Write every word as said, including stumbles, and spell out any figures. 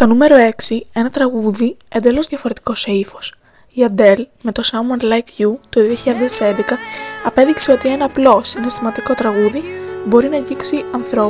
Στο νούμερο έξι, ένα τραγούδι εντελώς διαφορετικό σε ύφος. Η Adele με το Someone Like You το δύο χιλιάδες έντεκα απέδειξε ότι ένα απλό συναισθηματικό τραγούδι μπορεί να αγγίξει ανθρώπους